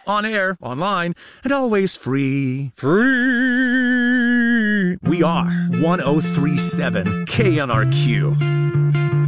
on air, online, and always free. Free! We are 1037 KNRQ.